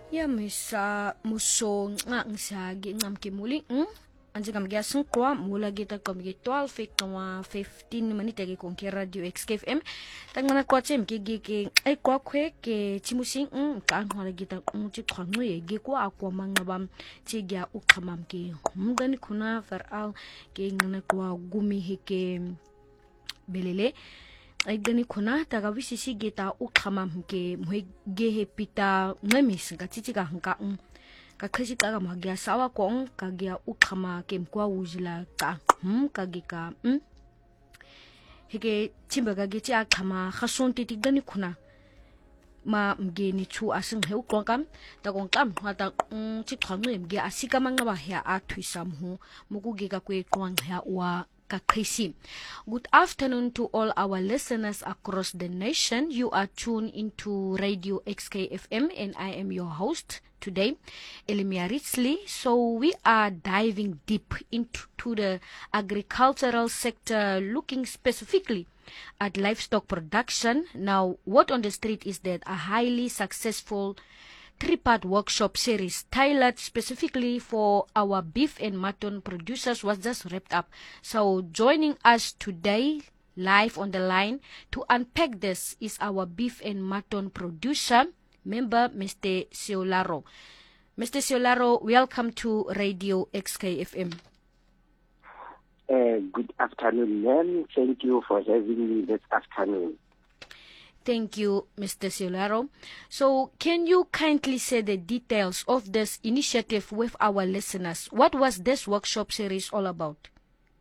Ya misa muso nga ngisagi ngamke muli anzi kamgia sengkwa mula kita kamgi 12 kama 15 minute ke konki radio XKFM tangana kwa chem ke ai kwa kwe ke chimusing ka ngwala kita chi khwangu ye ge kwa akwa mangaba chigya ukhamam ke mngani kuna faral ke ngana kwa gumi heke belele aigani khona taga wisisi geta ukhamam ke muhege he pita ngemis ngatiti ka hanka ka khisi ka magya sawa kong kagya ukhama ke mkwa ujila ka kage ka hege chimba kage ti akhama khason ti gani khona ma mgeni chu asing he ukongkam ta kongkam hata chi khangwe mge asika mangaba ya atwisam hu mukuge ka kwe kwang ya wa Kakisi. Good afternoon to all our listeners across the nation. You are tuned into Radio XKFM and I am your host today, Elimia Ritzley. So we are diving deep into the agricultural sector, looking specifically at livestock production. Now, what on the street is that a highly successful three-part workshop series tailored specifically for our beef and mutton producers was just wrapped up. So joining us today live on the line to unpack this is our beef and mutton producer member, Mr. Seolaro. Mr. Seolaro, welcome to Radio XKFM. Good afternoon, ma'am. Thank you for having me this afternoon. Thank you, Mr. Seolaro. So, can you kindly say the details of this initiative with our listeners? What was this workshop series all about?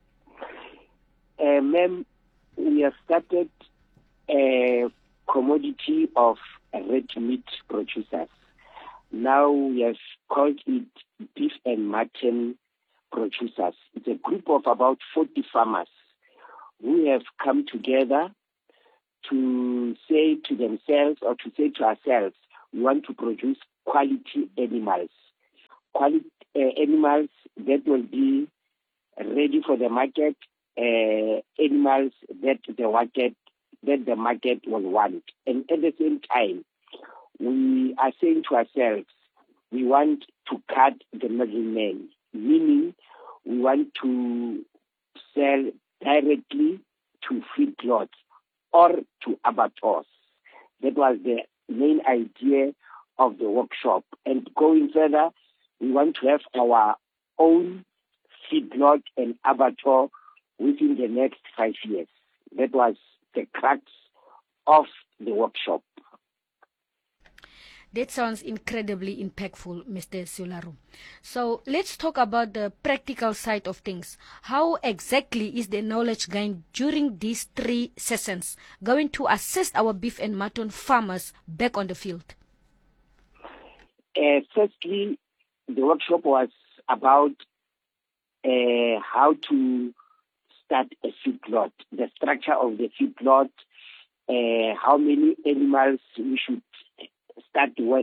Ma'am, we have started a commodity of red meat producers. Now we have called it beef and mutton producers. It's a group of about 40 farmers who have come together to say to themselves or to say to ourselves, we want to produce quality animals. Quality animals that will be ready for the market, animals that the market will want. And at the same time, we are saying to ourselves, we want to cut the middleman, meaning we want to sell directly to feedlots or to abattoirs. That was the main idea of the workshop. And going further, we want to have our own feedlot and abattoir within the next 5 years. That was the crux of the workshop. That sounds incredibly impactful, Mr. Seolaro. So let's talk about the practical side of things. How exactly is the knowledge gained during these 3 sessions going to assist our beef and mutton farmers back on the field? Firstly, the workshop was about how to start a feedlot, the structure of the feedlot, how many animals we should start with,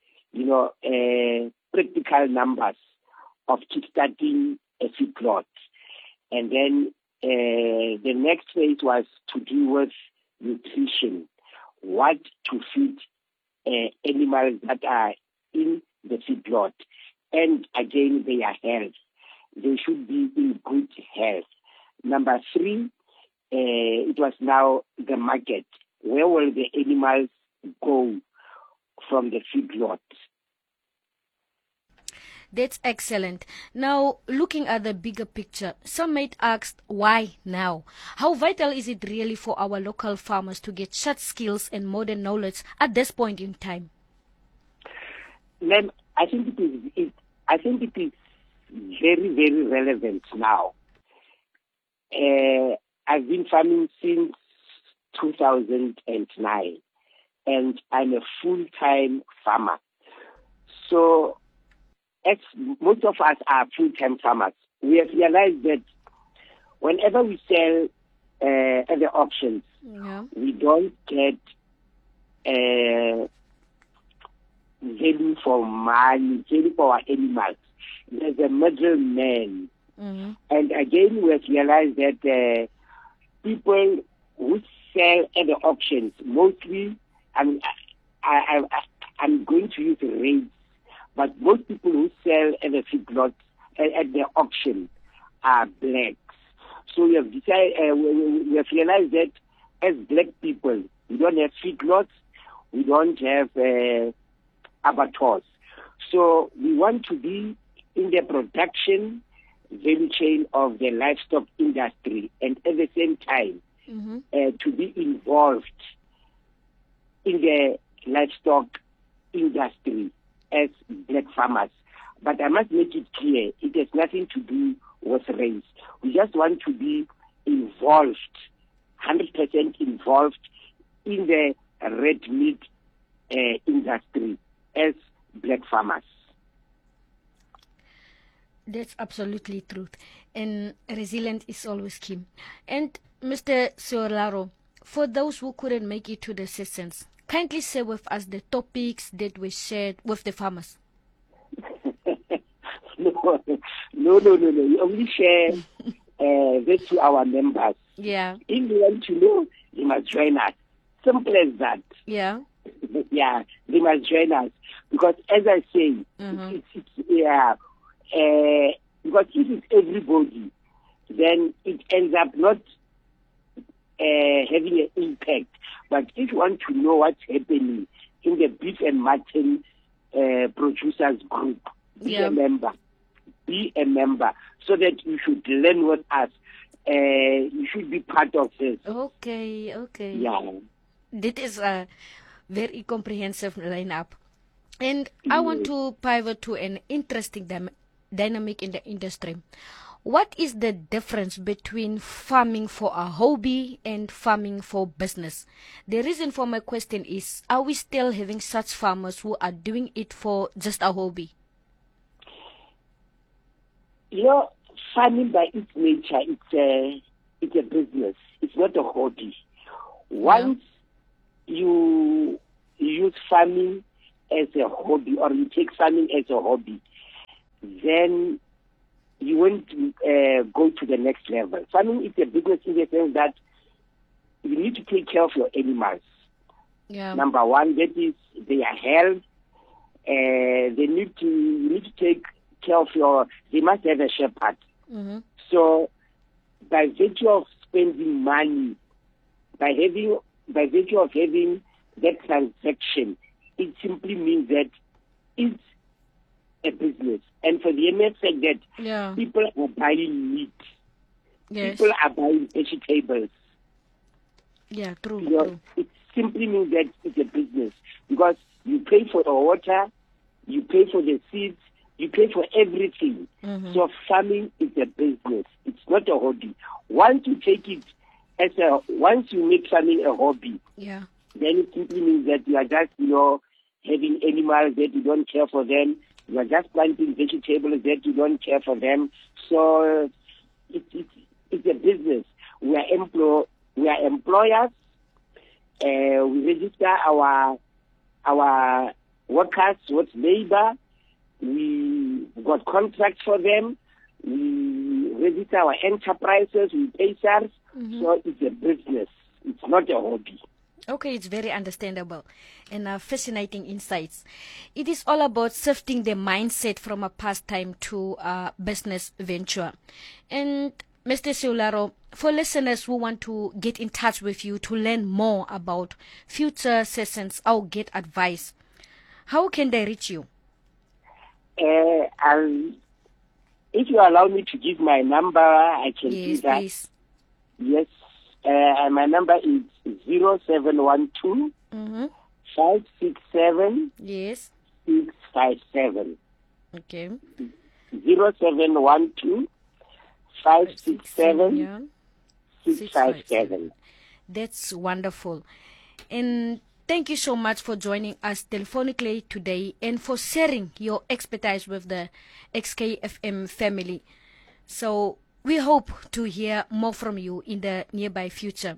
practical numbers of kickstarting a feedlot. And then the next phase was to do with nutrition, what to feed animals that are in the feedlot. And again, their health. They should be in good health. Number 3, it was now the market. Where will the animals go from the feedlot? That's excellent. Now, looking at the bigger picture, some might ask, why now? How vital is it really for our local farmers to get such skills and modern knowledge at this point in time? Ma'am, I think it is very, very relevant now. I've been farming since 2009. And I'm a full-time farmer. So, as most of us are full-time farmers, we have realized that whenever we sell at the auctions, we don't get value for money, value for our animals. There's a middleman. Mm-hmm. And again, we have realized that people who sell at the auctions mostly, I'm going to use rates but most people who sell at the feedlots, at the auction, are blacks. So we have decided, we have realized that as black people, we don't have feedlots, we don't have abattoirs. So we want to be in the production value chain of the livestock industry, and at the same time to be involved in the livestock industry as black farmers. But I must make it clear, it has nothing to do with race. We just want to be involved, 100% involved in the red meat industry as black farmers. That's absolutely true. And resilience is always key. And Mr. Seolaro, for those who couldn't make it to the sessions, kindly share with us the topics that were shared with the farmers. No. We only share this to our members. Yeah. If you want to know, you must join us. Simple as that. Yeah. Yeah, they must join us. Because as I say, because if it's everybody, then it ends up not having an impact. But if you want to know what's happening in the beef and mutton producers group, be a member. Be a member so that you should learn with us. You should be part of this. Okay. Yeah. That is a very comprehensive lineup. And I want to pivot to an interesting dynamic in the industry. What is the difference between farming for a hobby and farming for business? The reason for my question is, are we still having such farmers who are doing it for just a hobby? Farming by its nature, it's a business. It's not a hobby. Once you use farming as a hobby, or you take farming as a hobby, then you won't go to the next level. Farming is a business in the sense that you need to take care of your animals. Yeah. Number one, that is their health. You need to take care of they must have a shepherd. So by virtue of spending money, by virtue of having that transaction, it simply means that it's a business. And for the mere fact that people are buying meat, people are buying vegetables. Yeah, true. It simply means that it's a business because you pay for the water, you pay for the seeds, you pay for everything. So farming is a business. It's not a hobby. Once you take it once you make farming a hobby, then it simply means that you are just, having animals that you don't care for them. You are just planting vegetables that you don't care for them. So it's a business. We are employers. We register our workers with labor. We got contracts for them. We register our enterprises. We pay SARS. So it's a business. It's not a hobby. Okay, it's very understandable and fascinating insights. It is all about shifting the mindset from a pastime to a business venture. And Mr. Seolaro, for listeners who want to get in touch with you to learn more about future sessions or get advice, how can they reach you? If you allow me to give my number, I can do that. Please. Yes. My number is 0712 567 Yes. 657. Okay. 0712 567 657. That's wonderful. And thank you so much for joining us telephonically today and for sharing your expertise with the XKFM family. So we hope to hear more from you in the nearby future.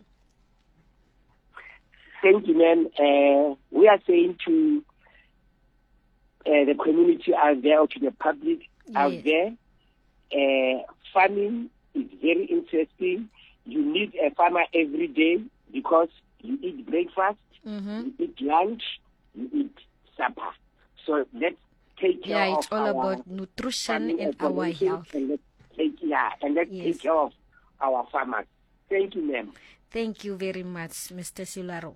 Thank you, man. We are saying to the community out there, or to the public out there, farming is very interesting. You need a farmer every day because you eat breakfast, you eat lunch, you eat supper. So that's take care of it's all our about nutrition and our operations, health. and let's take care of our farmers. Thank you, ma'am. Thank you very much, Mr. Silaro.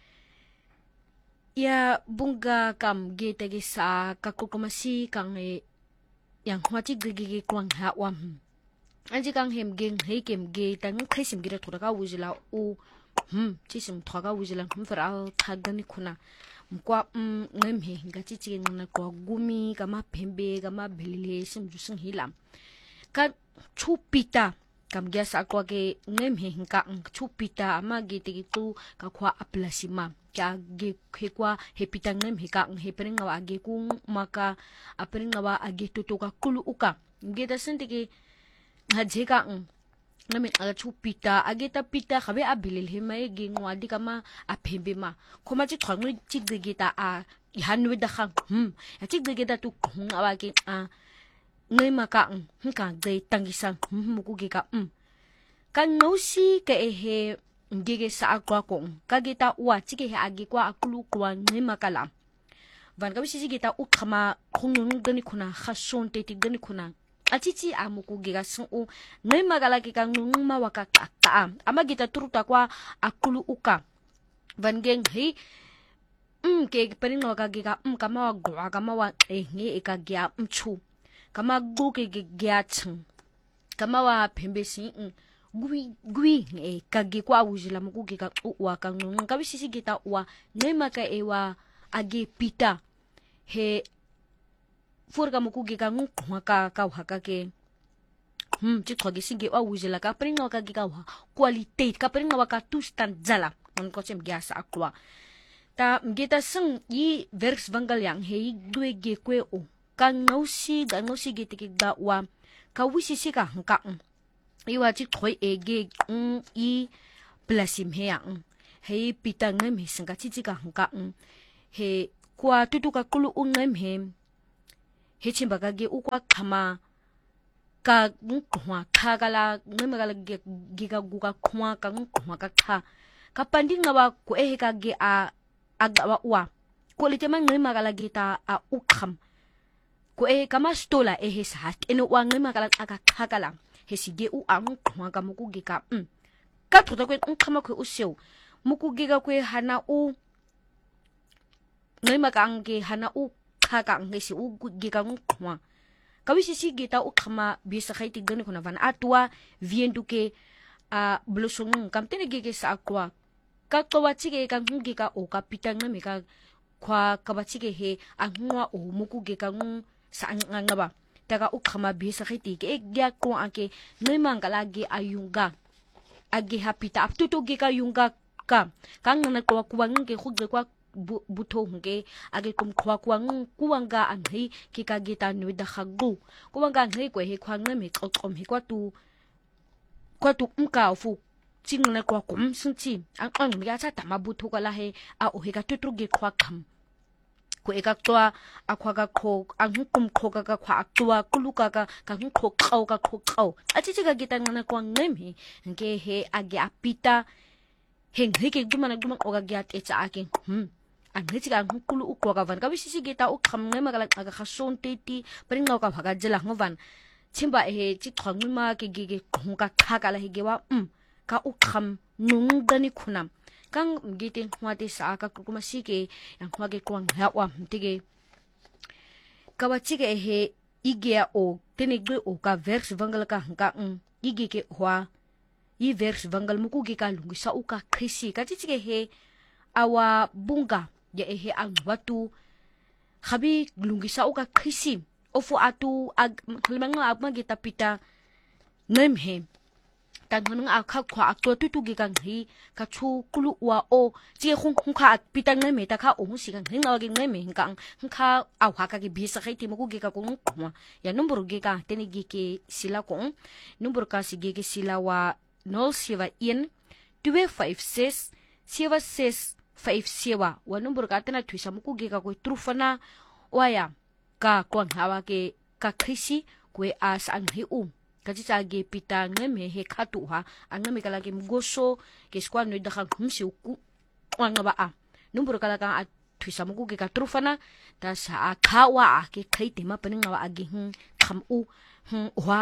Ya bunga kam gete sa kakukumasi kang yang hwati gigi kwang ha wam. Anji kang hem geng he kem ge tang kaisim gira thura wuzila u chisim thoga wuzila fra thagani kuna mkwa ngemhe ngati chi ngana kwa gumi kama pembe kama belile sim jusing hilam ka chupita kam gya sa kwa ke ngemhe hinka chupita ama gete tu ka kwa aplasima kya ge kwa hepita ngemhe ka hepering wa age kung maka apering wa age to ka kulu uka ngeta sentike hajeka namin aga chupita ageta pita khabe abilil himay gingwadi kama apembe ma koma chi thangni chigdegeta a hanwe da khang ya chigdegeta tu awake ngai maka ka dei tangisang muku geka kan nosi ka ehe ngege sa akwa ko kageta wa chike he age kwa akulu kwa ngai makala van ka bisi geta ukhama khungun gani khuna khason te ti gani khuna atiti amuku giga sun ngai magala ki kang nguma waka ka ama gita turuta kwa akulu uka van geng he ke perin waka giga kama wa gwa kama wa nge e ka gya chu kama gu ke gya chung kama wa pembe si gui e ka gi kwa wujila muku giga wa kang ngum ka bisi gita wa ngai maka e wa age pita he furga muku giga ngukwa ka haka ke chi thogi singe wa wujela ka pringa ka giga wa quality ka pringa wa ka tu stand jala on ko chem gyasa akwa ta mgeta sing yi verks vangal yang he dwe ge kwe o ka ngausi ge tiki ga wa ka wisi sika hanka iwa chi thoi ege i plasim he yang he pitang me singa chi ka hanka he kwa tutu ka kulu ngem he hechimba kage ukwa kama ka ngwa khagala ngemagala giga guga khwa ka ngwa ka kha ka pandinga wa ko ehe ka ge agawa wa ko lite man ngemagala gita a ukham ko ehe kama stola ehe sa eno wa ngemagala aka khagala hesige u khwa ka muku giga ka thota ko nkhama ko useu muku giga ko hana u ngemaga ange hana u kaka ngesi u giga ngwa kawisi si gita u khama bisa khaiti gani kuna van atwa vienduke a blosong kamtene gege sa akwa ka towa chige ka ngiga o ka pitanga me ka kwa kabachige he angwa o muku giga ng sa ngaba taga u khama bisa khaiti ke gya ko ake nemangala ge ayunga age hapita aptuto giga yunga ka kangana ko kwa nge khugge kwa buto nge age kum kwa kuwanga anhi kikagita nwida khagu kuwanga nge ko he khwanga me qoqom he kwatu mka fu chingna kwa kum sinchi ang ya cha tama buto kala he a o he ka tutru ge khwa kham ko eka twa akwa ka kho ang kum kho ka khwa atwa kuluka ka kho khau achi chiga gita ngana kwa ngemi nge he age apita heng heke gumana oga gyat echa ake angithi ka ngukulu ukwa van ka bisisi geta ukham ngema kala ka khason teti pringa ka bhaga jela ngovan chimba he chi thangma ke gege khunga khakala he gewa ka ukham nungdani khunam kang gete hwate sa ka kuma sike yang hwage kwang hawa mtige ka bachige he igea o tenegbe o ka vers vangal ka hanga ige ke hwa i vers vangal muku ge ka lungi sa uka krisi ka chichige he awa bunga ya ehe ang watu khabi lungi sa uka krisi ofu atu limanga agmagita pita nemhe tanung akha khwa akto tutu gi kang hi ka chu kulu wa o chi khung kha pita neme ta kha o si kang hinga gi neme kang kha aw ha ka gi bisa khai ti mo gi ka kung khwa ya number gi ka teni gi ke sila kong number ka si gi ke sila wa 071 256 7657 wa number ka tena thuisa mo gi ka ko trufana waya ka kwang hawa ke ka krisi kwe as ang hi kachita ge pita ngeme he khatu ha angeme kala ke mgoso ke skwa no dakha humsi ku wanga ba a number kala ka twisa mo ke ka trufana ta sa khawa ke khaite ma paning wa agi kham u wa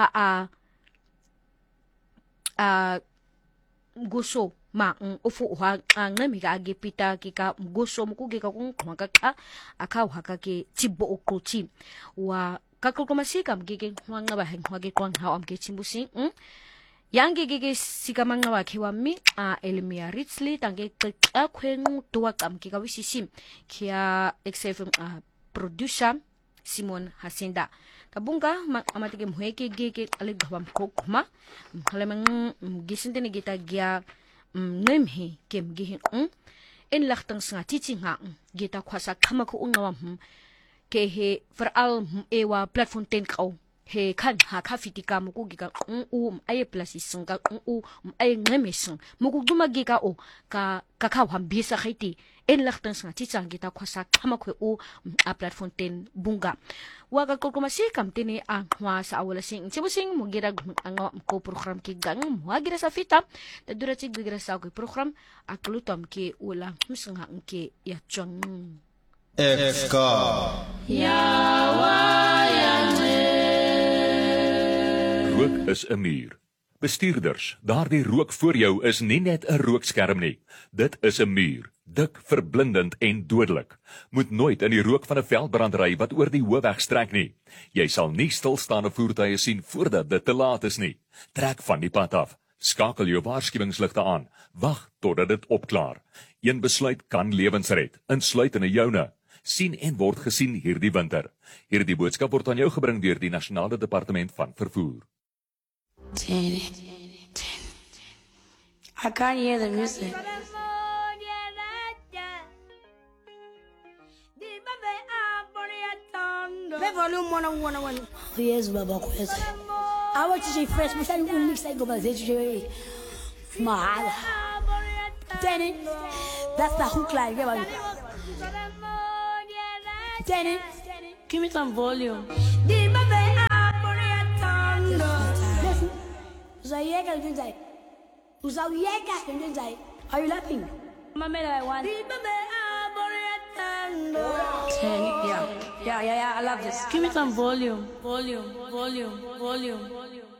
a guso ma ufu wa ngami ka agi pita ki ka guso mo ke ka kung khwa ka akhawa ka ke tibo okoti wa kakulkomasika mgege ngwa ba hengwa ke kwang ha am ke chimbusi yange gege sikamanga wakhe wami Elimia Ritzley tange xa khwenqu tuwa qamke ka wisisi kia XFM producer Simon Hasinda kabunga amatike mhweke gege ale gawam kokuma mkhalemang gisinte ne gita gya nemhe kemge en lachtang nga titsinga gita khwasa khama ko ungawam ke he veral ewa platform ten kau he kan ha kafitika mukugiga aye plasising ka aye ngemesing mukugduma giga o ka hambisa khaiti en lachtang nga titsang gita khwasa khama ko a platform ten bunga waga kolkomasi kamtini angwa sa awala sing sibusing mugira anga ko program ki gang muagira sa fita durati gigira sa ko program aklutam ki ula musinga ke ya chong Exka Rook is 'n muur. Bestuurders, daardie rook voor jou is nie net 'n rookskerm nie. Dit is 'n muur, dik, verblindend en dodelik. Moet nooit in die rook van 'n veldbrand ry wat oor die hoofweg strek nie. Jy sal nie stilstaande voertuie sien voordat dit te laat is nie. Trek van die pad af. Skakel jou waarskuwingsligte aan. Wag totdat dit opklaar. Een besluit kan lewens red, insluitende joune. Sien en word gesien hierdie winter. Hierdie boodskap word aan jou gebring deur die Nasionale Departement van Vervoer. I can't hear the music. The volume one. Yes, Baba Kwes. I want to say fresh, but I don't mix like over there. Mahal. Tenny, that's the hook line. Tenny, give me some volume. Are you laughing? I want. Yeah, I love this. Give me some volume.